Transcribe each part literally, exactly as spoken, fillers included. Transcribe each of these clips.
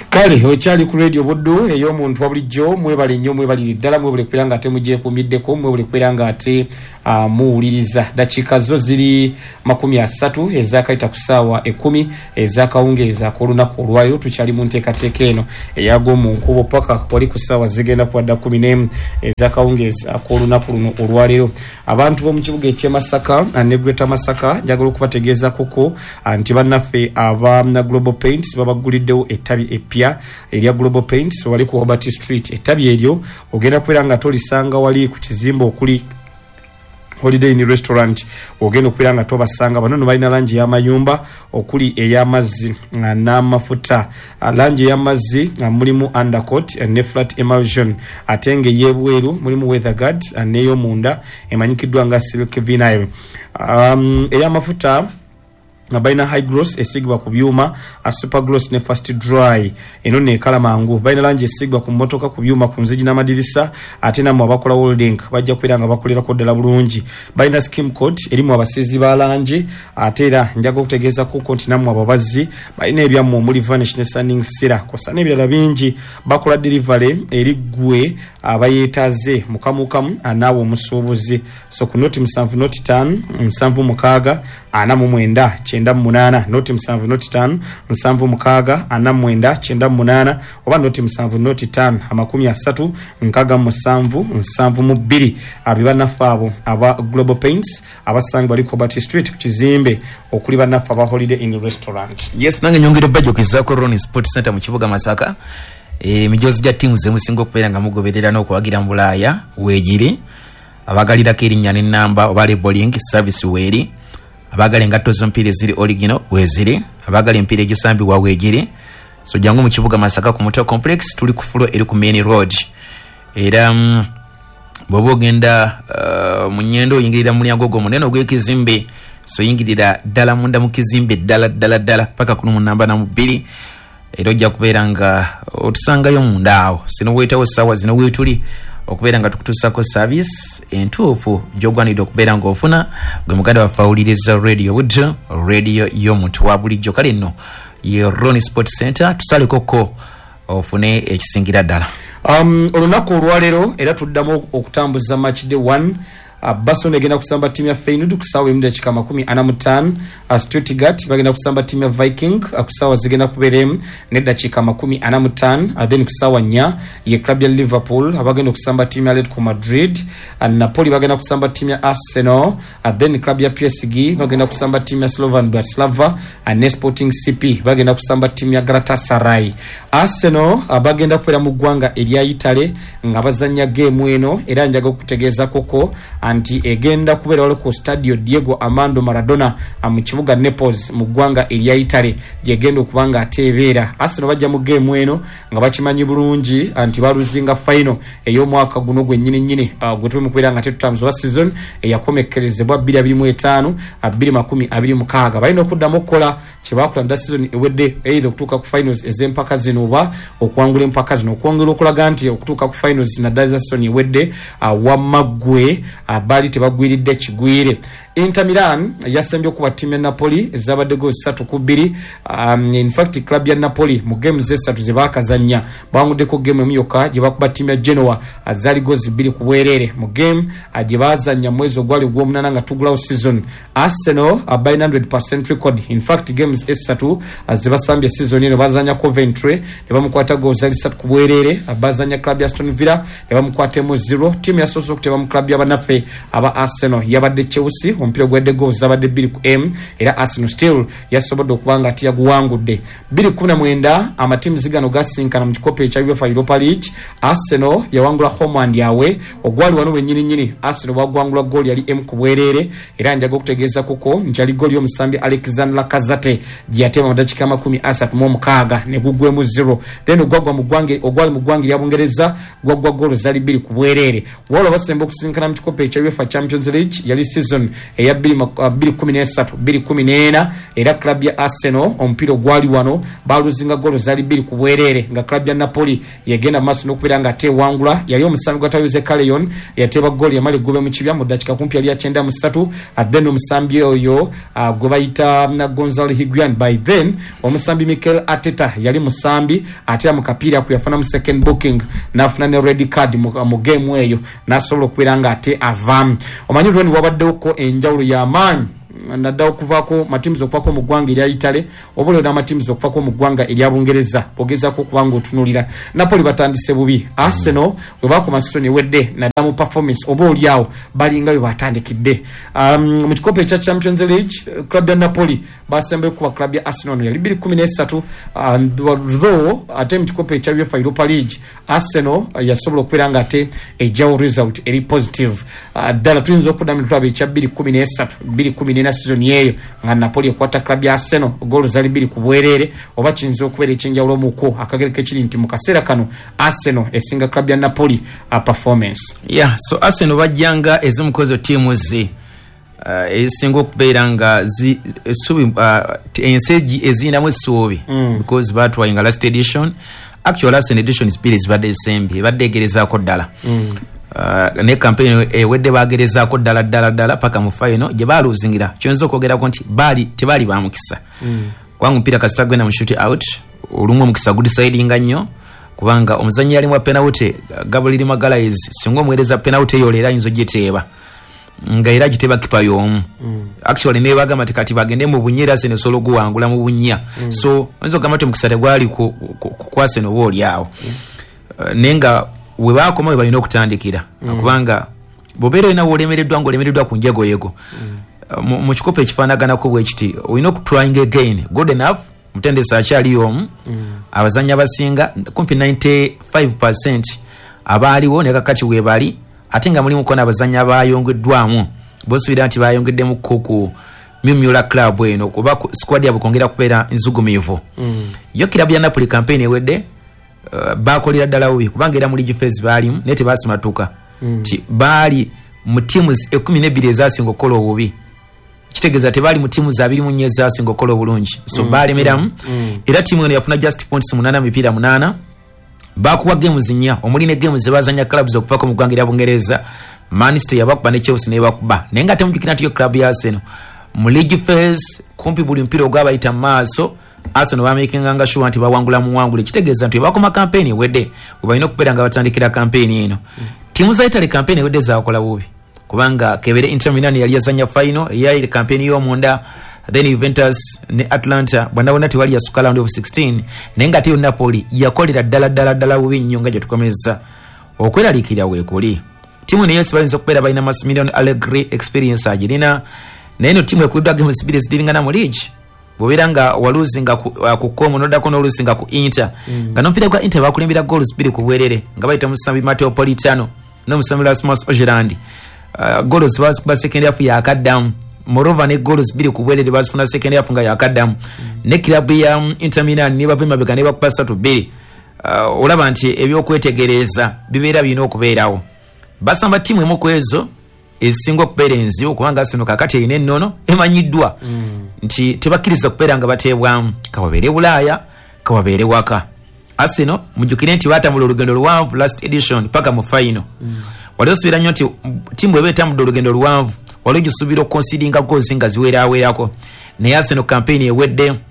Kale ochali ku radio Buddu eyo muntu wabulijjo mwebale nnyo mwebali ddala mwebale kwiranga ate mujje kumiddeko mwebale kwiranga ate uh, muwuliriza dakika zo ziri makumi asatu ezakaita kusaawa ekumi ezakawungeeza ku lunaku olwaliro tukyali mu nteekateeka eno eyago mu nkubo paka wali ku ssaawa zigenda kwadda kumi n'emu ezakawungeeza ku lunaku luno olwaliro. Abantu b'omu kibuga eky'e Masaka ne Greater Masaka njagala okubategeeza koko nti bannaffe aba Global Paints babaguliddewo ettabi epya erya Global Paints wali ku Robert Street. Ettabi eryo ogenda kubeera nga tolisanga wali ku kizimba okuli Holiday Inn Restaurant, ogenda okubeera nga tobasanga bano balina langi y'amayumba okuli ey'amazzi n'amafuta. Langi y'amazzi mulimu undercoat ne flat emulsion, ate ng'ey'ebweru mulimu weatherguard n'ey'omunda emanyikiddwa nga silk vinyl. Um, ey'amafuta baina high gloss esigibwa ku byuma, a super gloss ne fast dry eno ne kala mangu. Baina langi esigibwa ku motoka ku byuma ku nzigi n'amadirisa ate namwe abakola welding bajja kubeera nga bakolera ko ddala bulungi. Baina skim coat erimu abasizi ba langi ate era njaga okutegeeza ku konti namwe ababazzi baina ebyamu omuli vanish ne sunning sira kosa n'ebirala bingi bakola delivery eri ggwe abayetaaze mukamukamu anaawo omusuubuzi. So ku noti musanvu noti ttaano nsanvu mukaaga ana mu mwenda kyenda mu munaana, noti musanvu noti ttaano nsanvu mukaaga ana mu mwenda kyenda mu munaana, oba noti musanvu noti ttaano amakumi asatu nkaaga mu musanvu nsanvu mu bbiri. Abo bannaffe abo aba Global Paints abasanga bali ku Robert Street ku kizimbe okuli bannaffe aba Holiday Inn Restaurant. Yes, nange nyongere bajjo kizaako Ronnie Sport Center mu kibuga Masaka. E mijozi ja timu ze musingo kubeera nga mugoberera n'okuwagira mu Bulaaya weegiri abagalirako erinnya n'ennamba obale bowling service weeri, abagala engatto z'omupiira eziri original weeziri, abagala empiira egisambibwa weegiri. So jangu mu kibuga Masaka ku Muto Complex tuli ku fulo eri ku Main Road. Era um, bw'oba ogenda uh, mu nnyendo oyingirira mu mulyango gwo munene ogw'ekizimbe, so yingirira ddala munda mu kizimbe ddala ddala ddala paka ku namba na bbiri. Era ojja kubeera nga otusangayo munda awo sino weetawo ssaawa zino weetuli okubeera nga tukutuusako service entuufu gy'ogwanidde okubeera ng'ofuna gwe muganda waffe awuliriza radio Buddu, radio y'omuntu wa bulijjo. Kale nno ye Ronnie Sport Center tusalekoko ofune ekisingira ddala. Um, olunaku olwaleero era tuddamu okutambuza match day one. Uh, Bason egenda kusamba timu ya Feyenoord kusawa emu dakika makumi ana mu ttaano. uh, Stuttgart bagenda kusamba timu ya Viking uh, kusawa zigenda kubeera emu ne dakika makumi ana mu ttaano. uh, then kusawa nnya ye club ya Liverpool bagenda kusamba timu ya Atletico Madrid. uh, Napoli bagenda kusamba timu ya Arsenal. uh, then club ya P S G bagenda kusamba timu ya Slovan Bratislava. uh, ne Sporting C P bagenda kusamba timu ya Galatasaray. Arsenal uh, bagenda kubeera mu ggwanga erya Italy nga bazannya game eno era njaga okutegeeza koko anti egenda kubeera wali ku Stadio Diego Armando Maradona mu kibuga Naples mu ggwanga erya Italy gyegenda okubanga ateebeera. Arsenal bajja mu game eno nga bakimanyi bulungi anti baluzinga final ey'omwaka guno gwennyini nnyini uh, gwe tuli mu kubeera nga tetutamuzi oba season eyakomekkerezebwa bbiri abiri mu etaano bbiri makumi abiri mu mukaaga. Balina okuddamu okukola kye baakola dda season ewedde either okutuuka ku finals ez'empaka zino oba okuwangula empaka zino okwongera okulaga nti okutuuka ku finals naddala za season ewedde uh, wamaggwe uh, bali tebagwiridde kigwire. Inter Milan yasembye okuba timu ya Napoli ezabadde go ssatu ku bbiri. Um, in fact club ya Napoli mu games essatu ze baakazannya banguddeko game emu yokka gye bakuba timu ya Genoa azali gozi bbiri ku bwereere mu game gye baazannya mwezi ogwali gw'omunaana nga tugulawo season. Arsenal abalina one hundred percent record. In fact games essatu ze basambye season eno bazannya Coventry ne bamukwata go zali ssatu ku bwereere, bazannya club ya Aston Villa ne bamukwatemu zero. Timu ya soso kuteba mu club y'abannaffe aba Arsenal yabadde Chelsea omupiira gwedde go zabadde bbiri ku emu era Arsenal still yasobodde okubanga ati yaguwangudde bbiri kumi na mwenda. amatimu zigano gasinkana mu kikopo ekya UEFA Europa League. Arsenal yawangula home and yawe ogwali wano wennyini nnyini. Arsenal bagwangula goal yali emu ku bwereere era njaga okutegeeza kuko njali goal y'omusambi Alexander Lacazette gye yatema mu dakika makumi asatu mu mukaaga ne gugwemu zero. Then ogwagwa mu ggwange ogwali mu ggwange lya Bungereza gwagwa goal zali bbiri ku bwereere. Waliwo basemba okusinkana mu kikopo ekya cha UEFA Champions League yali season eya twenty thirteen twenty fourteen era club ya Arsenal ompiro gwali wano baluzinga golo zali two ku bwerere nga club ya Napoli yagenda maso nokubira nga te wangula yali omusambi gwa Jose Callejon yateba goli ya mali gube mu kibya mu dakika kumpi yali ya nine mu three adeno omusambi oyo uh, gwe bayita na Gonzalo Higuain. By then omusambi Mikel Arteta yali musambi ate mu kapira kuyafana mu second booking nafuna ne red card mu, mu game eyo nasolo kwiranga ate avam omanyi rwani wabadde ko enjawulo ya man naddawo kuvako matimu okuvako mu ggwanga erya Italy obolo na matimu okuvako mu ggwanga erya Bungereza ogezako kubanga otunulira Napoli batandise bubi Arsenal bwe bakoma season wedde naddamu performance obo olyawo balinga bwe batandikidde um, mu kikopo ekya Champions League club ya Napoli basembe kuba club ya Arsenal yali two thirteen and though ate mu kikopo ekya UEFA Europa League Arsenal uh, yasobola okwiranga ate ejawo result eri positive uh, dala tuyinza okuddamu club ekya two thirteen two fourteen na season yeyo nga Napoli ekwata club ya Arsenal golo zali two ku bwerere oba kinzo okubera ekyenjawulo muko akagereke kiri nti mu kaseera kano Arsenal esinga club ya Napoli a performance. Yeah, so Arsenal bajjanga ezimukozo team zi uh, esinga okubeera nga zi subi uh, enseji ezina mu subi mm. because batwayinga last edition actual last edition is bills badde sembi badde egerezaako ddala mm. Uh, ne campaign e wedde bagerezako ddala ddala ddala paka mu final gye baluzingira kyonzo okwogera nti bali tebali bamukisa mm. kwangu mpira kasita gwena mu shoot out olumu mukisa good side nga nnyo kubanga omuzanyi yali mu penalty Gabriel Magalhaes singo mwereza penalty yo lera inzo giteeba nga era giteba kipa yomu mm. actually ne bagamba kati bagende mu bunyira sene solo guwangula mu bunya mm. so nzo gamba mukisa gwali ku kwase no woli yawo mm. uh, nenga we bakoma we balina okutandikira mm. kubanga bobero ina wolemereddwa ngolemereddwa ku njego yego mm. mu kikopo ekifaanagana ko bwe kiti olina okutrying again good enough mutendesa akyali omu mm. abazanya abasinga kumpi ninety-five percent abaaliwo ne kakati we bali ate nga mulimu kona abazanya abayongeddwamu bosubira nti bayongeddemu ku Mimula club eno kuba squad yabo kongera kubeera nzugumivu mm. yo kilabu ya Napoli campaign ewedde Uh, bakolera ddala ubi kubanga era mu league phase balimu nete basimatuka mm. ti bali mu teams twelve ezasinga okukola obubi kitegeeza tebali mu teams abiri mu nnya ezasinga okukola obulungi so mm. bali meramu mm. era timu eno yafuna just points munana mipiira munana bakuwa games nnya omuli ne games zebazanya clubs okuvako mu ggwanga erya Bungereza Manchester yabakuba ne Chelsea ne bakuba naye nga temujjukira nti yo club ya Arsenal mu league phase kumpi buli mpira ogwabayita mu maaso Arsenal bamakinga nga sure nti bawangula muwangule kitegeeza nti bakoma campaign wedde ubalina okubeera nga batandikira campaign eno mm. timu za Italy campaign wedde zakola bubi kubanga kebere Inter Milan yali yazanya final ya ile campaign yo munda then Juventus ne Atlanta bwana bwana tiwali ya suka round of sixteen nenga tiyo Napoli yakolera dala dala dala bubi nnyo nga tukomeza okweralikira wekuli timu ne yes balinza okubeera balina Massimiliano Allegri experience agirina neno timu ekudwa games bills dilingana mu league bobiranga waluzinga ku, uh, ku komo noda kono luzinga ku Inter mm. nga nompira kwa Inter bakulimbira goals two ku bwerere nga bayita musambi Matteo Politano no musambi Rasmus Hojlund uh, goals bas ba second half ya Akadam moreover ne goals two ku bwerere basifuna second half nga ya Akadam mm. ne club ya um, Inter Milan ne bavima begane bakupasa to two uh, olaba nti ebyo kwetegereza bibeera bino okubeerawo basamba timu emokwezo esingo kuberenzi okubanga sino kakati ine nnono emanyiddwa mm. nti tebakiriza kubeera nga bateebwamu kawabere Bulaya kawabere waka Arsenal mujukire nti bata mu lugendo luwanvu last edition paka mu final mm. wali osubira nnyo nti timu ebeta mu lugendo luwanvu wali gisubira concedinga goals nga ziwera awerako ne Arsenal campaign ewedde uh,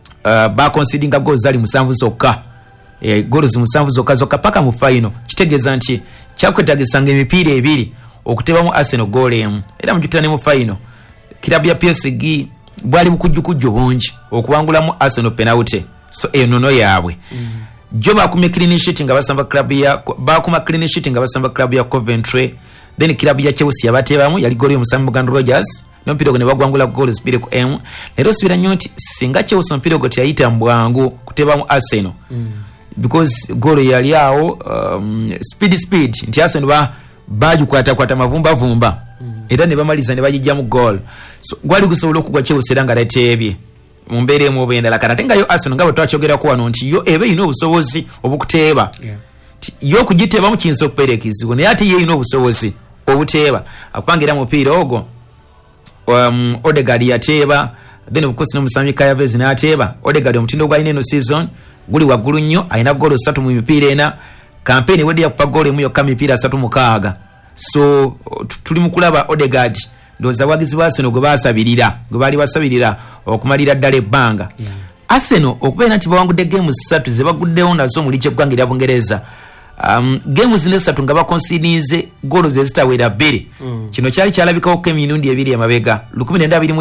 ba concedinga goals ali musanvu zokka e, goals musanvu zokka zokka paka mu final kitegeeza nti kyakwetagisanga emipiira ebiri okutebamu Arsenal goal emu era mujukira ne mu final kilabu ya P S G bwali bukujjukujjo bungi okuwangulamu Arsenal penalty so enono yaabwe mm. jo bakumye clean sheet nga basamba club ya bakuma clean sheet nga basamba club ya Coventry then club ya Chelsea yabatebamu yali goal y'omusambi Morgan Rogers no mpira ne bagwangula goals two ku M lero sibira nnyo nti singa Chelsea mpira goti yayita mbwangu kutebamu Arsenal mm. because goal yali awo um, speed speed nti Arsenal ba baju kwata kwata mavumba vumba mm. era ne bamaliza ne bajijja mu goal so gwali gusobola okugwa Chelsea era nga latebye mu mbeere mu bendala kana tenga yo Arsenal ngabo twachogera ku wano nti yo ebe ino obusobozi obukuteeba yeah. yo kujiteba mu kinso kuperekizibwa naye ate ye ino obusobozi obuteeba akupangira mupiira ogwo um, Odegaard yateeba then obukosi n'omusambi Kayavez n'ateeba Odegaard omutindo gwa ino season guli waggulu nnyo ayina goolo ssatu mu mipiira ena campaign wedi yakupa goolo emu yokka mipiira asatu mukaaga so tuli mu kulaba Odegaard ndoza wagizi ba Arsenal gwe baasabirira gwe bali basabirira okumalira ddala ebbanga yeah. Arsenal okubeera nti bawangudde games ssatu ze baguddewo nazo mu lice eggwanga erya Bungereza um, games zino essatu nga bakonsidinze goolo ze zitawera bbiri mm. kino kyali kyalabikawo ko emirundi ebiri emabega lukumi nenda abiri mu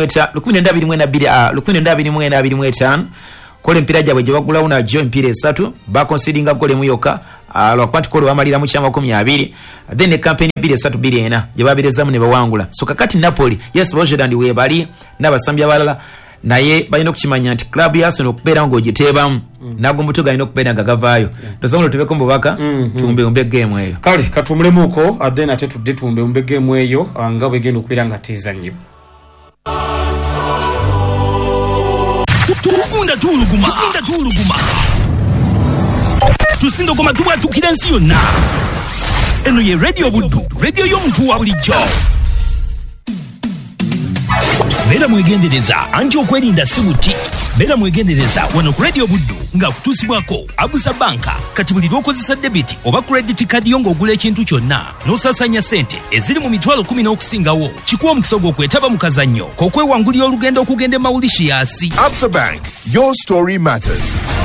abiri mu etaano kola empiira gyabwe gye bagulawo najjo empiira esatu bakonsidinga goolo emu yokka uh, lwakuba koolo bamalira mu kyamakumi abiri then ne campaign bbiri esatu bbiri ena gye babirezamu ne bawangula so kakati Napoli yes Rogerland webali n'abasambi abalala naye balina okukimanya nti club ya Arsenal okubeera ng'ogiteebamu mm. nagombuto galina okubeera nga gavaayo yeah. tosobola tubeko mu bubaka mm -hmm. tuwumbeumbe geemu eyo kale katumulemuuko then ate tudde tuwumbeumbe geemu eyo nga bwegenda okubeera nga teezannyibwa tukunda tuuluguma tukunda tuuluguma tusindogoma tubwatukira ensi yonna eno ye radio buddu radio y'omuntu wa bulijjo Bera mwegendereza anti okwerinda si buti. Bera mwegendereza wano ku radio buddu nga kutusibwako Abusa Banka kati buli lw'okozesa debit oba credit card yo ng'ogula ekintu kyonna n'osasanya ssente eziri mu mitwalo kumi n'okusingawo kikuwa omukisa gw'okwetaba mu kazannyo k'okwewangulira olugendo okugenda e Mauritius. Absa Bank, your story matters.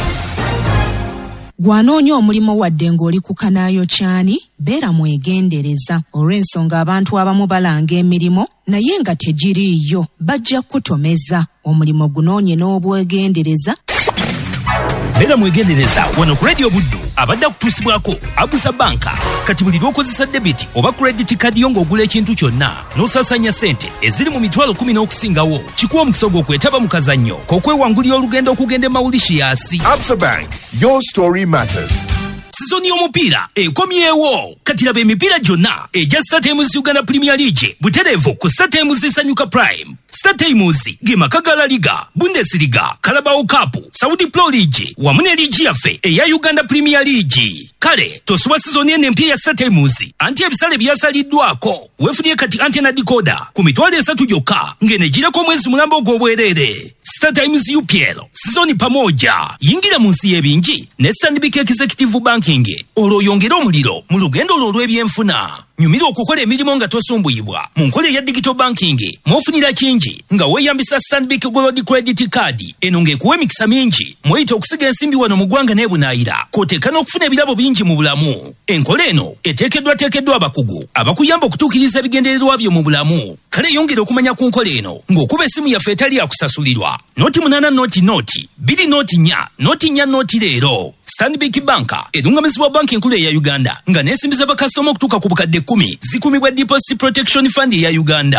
Gwanoonya omulimu wadde ng'oli ku kanaayo kyani beera mwegendereza olw'ensonga abantu abamu balanga emirimu naye nga tegiriiyo bajja kutomeza omulimu gunoonye n'obwegendereza. Beera mwegendereza wano ku radio buddu abadde akutuusibwako Abusa Banka kati buli lw'okozesa debit oba credit card yo ng'ogula ekintu kyonna n'osasanya ssente eziri mu mitwalo kumi n'okusingawo kikuwa omukisa gw'okwetaba mu kazannyo k'okwewangulira olugendo okugenda e Mauritius. Absa Bank, your story matters. Sizoni y'omupiira ekomyewo kati laba emipiira gyonna egya Star Times Uganda Premier League butereevu ku Star Times esanyuka Prime. Star Times ge maka La Liga, Bundesliga, Carabao Cup, Saudi Pro League wamu ne liigi yaffe eya Uganda Premier League. Kale tosuba sizoni eno empya ya Star Times anti ebisale byasaliddwako weefunye kati antena decoder ku mitwalo esatu gyokka ng'enegirako omwezi mulamba ogw'obwereere. Star Times U P L sizoni pamoja yingira mu nsi y'ebingi ne Stanbic Executive Banking olwo oyongera omuliro mu lugendo lwo olw'ebyenfuna. Nyumira okukola emirimu nga tosumbuyibwa mu nkola ya digital banking mw'ofunira kingi nga weeyambisa Stanbic Gold Credit Card eno ng'ekuwa emikisa mingi mweyita okusiga ensimbi wano mu ggwanga n'ebunaayira k'oteeka n'okufuna ebirabo bingi mu bulamu. Enkola eno eteekeddwa teekeddwa abakugu abakuyamba okutuukiriza ebigendererwa byo mu bulamu. Kale yongera okumanya ku nkola eno ng'okuba essimu yaffe etali yakusasulirwa noti munana noti noti biri noti nnya noti nnya noti leero. Stanbic Banka edungamizibwa banki enkulu eya Uganda nga neesimbiza bakasitoma okutuuka ku bukadde kkumi zikumibwa Deposit Protection Fund eya Uganda.